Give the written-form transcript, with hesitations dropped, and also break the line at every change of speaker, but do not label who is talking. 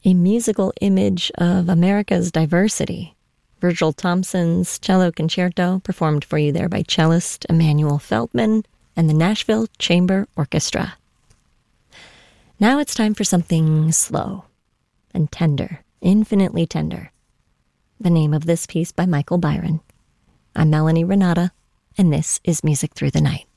a musical image of America's diversity. Virgil Thompson's Cello Concerto, performed for you there by cellist Emanuel Feldman and the Nashville Chamber Orchestra. Now it's time for something slow and tender, infinitely tender. The name of this piece by Michael Byron. I'm Melanie Renata, and this is Music Through the Night.